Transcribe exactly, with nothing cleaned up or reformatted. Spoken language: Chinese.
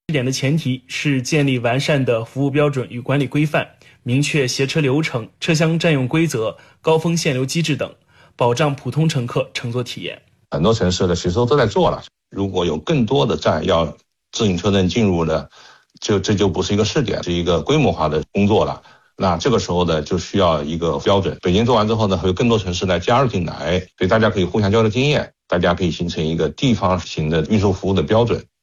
这点的前提是建立完善的服务标准与管理规范，明确携车流程、车厢占用规则、高峰限流机制等，保障普通乘客乘坐体验。 很多城市的其实都在做了，如果有更多的站要自行车证进入呢，就这就不是一个试点，是一个规模化的工作了。那这个时候呢，就需要一个标准。北京做完之后呢，会有更多城市来加入进来，所以大家可以互相交流经验，大家可以形成一个地方型的运输服务的标准。